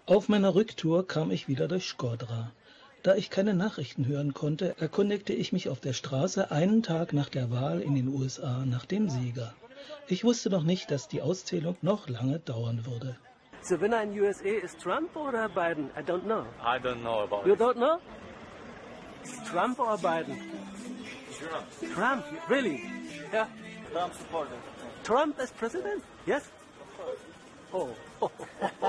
Auf meiner Rücktour kam ich wieder durch Shkodra. Da ich keine Nachrichten hören konnte, erkundigte ich mich auf der Straße einen Tag nach der Wahl in den USA nach dem Sieger. Ich wusste noch nicht, dass die Auszählung noch lange dauern würde. The winner in USA is Trump or Biden? I don't know. I don't know about You it. don't know? Trump or Biden? Trump. Trump, really? Yeah. Trump supporter. Trump as president? Yes? Oh.